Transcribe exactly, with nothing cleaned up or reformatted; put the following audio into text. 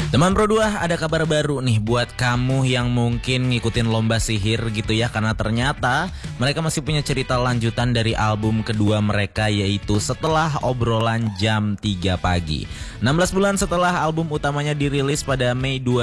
Teman Pro dua, ada kabar baru nih buat kamu yang mungkin ngikutin lomba sihir gitu ya. Karena ternyata mereka masih punya cerita lanjutan dari album kedua mereka, yaitu Setelah Obrolan Jam tiga Pagi. enam belas bulan setelah album utamanya dirilis pada Mei dua